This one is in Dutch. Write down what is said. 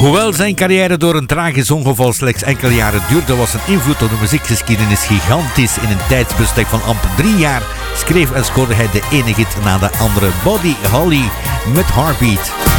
Hoewel zijn carrière door een tragisch ongeval slechts enkele jaren duurde, was zijn invloed op de muziekgeschiedenis gigantisch. In een tijdsbestek van amper 3 jaar schreef en scoorde hij de ene hit na de andere. Buddy Holly met Heartbeat.